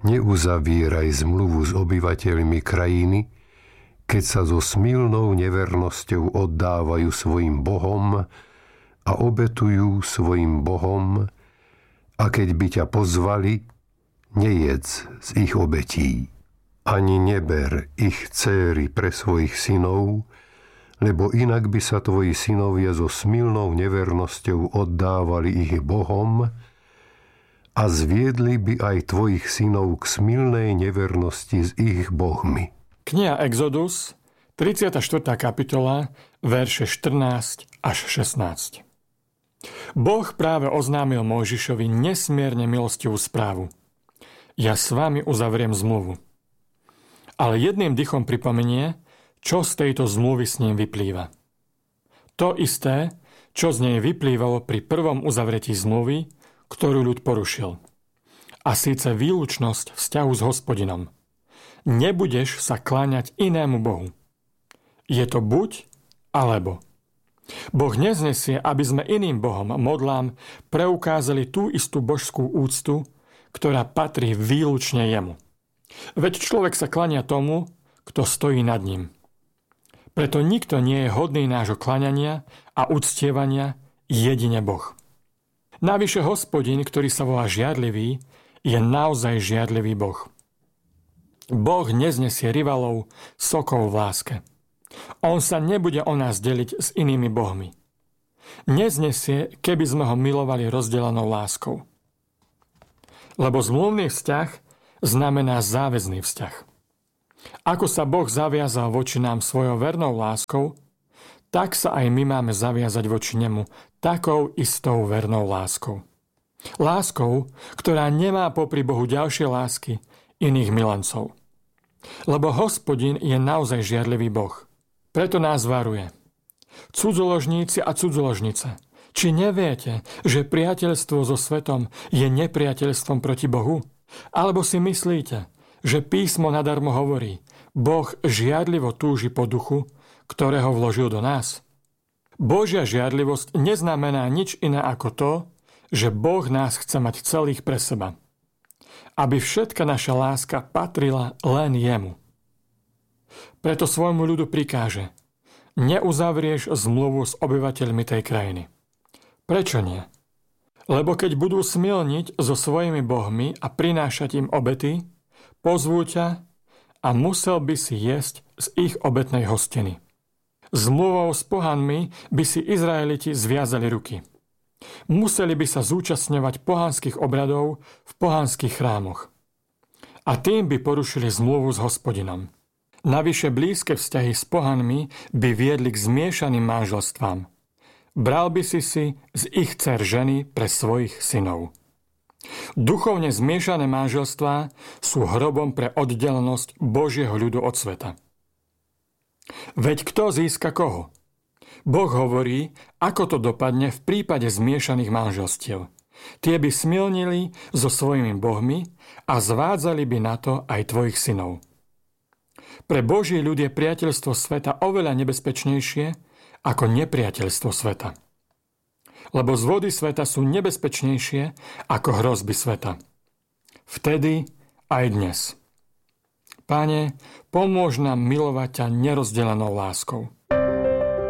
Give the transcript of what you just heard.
Neuzavieraj zmluvu s obyvateľmi krajiny, keď sa so smilnou nevernosťou oddávajú svojim bohom a obetujú svojim bohom, a keď by ťa pozvali, nejedz z ich obetí. Ani neber ich dcéry pre svojich synov, lebo inak by sa tvoji synovia so smilnou nevernosťou oddávali ich bohom a zviedli by aj tvojich synov k smilnej nevernosti s ich bohmi. Kniha Exodus, 34. kapitola, verše 14 až 16. Boh práve oznámil Mojžišovi nesmierne milostivú správu. Ja s vami uzavriem zmluvu. Ale jedným dychom pripomenie, čo z tejto zmluvy s ním vyplýva. To isté, čo z nej vyplývalo pri prvom uzavretí zmluvy, ktorú ľud porušil. A síce výlučnosť vzťahu s Hospodinom. Nebudeš sa kláňať inému Bohu. Je to buď, alebo. Boh neznesie, aby sme iným bohom, modlám, preukázali tú istú božskú úctu, ktorá patrí výlučne jemu. Veď človek sa kláňa tomu, kto stojí nad ním. Preto nikto nie je hodný nášho kláňania a uctievania, jedine Boh. Navyše Hospodin, ktorý sa volá žiadlivý, je naozaj žiadlivý Boh. Boh neznesie rivalov sokov v láske. On sa nebude o nás deliť s inými bohmi. Neznesie, keby sme ho milovali rozdelenou láskou. Lebo zmluvný vzťah znamená záväzný vzťah. Ako sa Boh zaviazal voči nám svojou vernou láskou, tak sa aj my máme zaviazať voči nemu takou istou vernou láskou. Láskou, ktorá nemá popri Bohu ďalšie lásky iných milencov. Lebo Hospodin je naozaj žiadlivý Boh. Preto nás varuje. Cudzoložníci a cudzoložnice, či neviete, že priateľstvo so svetom je nepriateľstvom proti Bohu? Alebo si myslíte, že písmo nadarmo hovorí, Boh žiadlivo túži po duchu, ktorého vložil do nás? Božia žiadlivosť neznamená nič iné ako to, že Boh nás chce mať celých pre seba. Aby všetka naša láska patrila len jemu. Preto svojmu ľudu prikáže, neuzavrieš zmluvu s obyvateľmi tej krajiny. Prečo nie? Lebo keď budú smilniť so svojimi bohmi a prinášať im obety, pozvú ťa a musel by si jesť z ich obetnej hostiny. Zmluvou s pohanmi by si Izraeliti zviazali ruky. Museli by sa zúčastňovať pohanských obradov v pohanských chrámoch. A tým by porušili zmluvu s Hospodinom. Navyše blízke vzťahy s pohanmi by viedli k zmiešaným manželstvám. Bral by si z ich dcer ženy pre svojich synov. Duchovne zmiešané manželstvá sú hrobom pre oddelenosť Božieho ľudu od sveta. Veď kto získa koho? Boh hovorí, ako to dopadne v prípade zmiešaných manželstiev. Tie by smilnili so svojimi bohmi a zvádzali by na to aj tvojich synov. Pre Boží ľud je priateľstvo sveta oveľa nebezpečnejšie ako nepriateľstvo sveta. Lebo zvody sveta sú nebezpečnejšie ako hrozby sveta. Vtedy aj dnes. Páne, pomôž nám milovať ťa nerozdelenou láskou.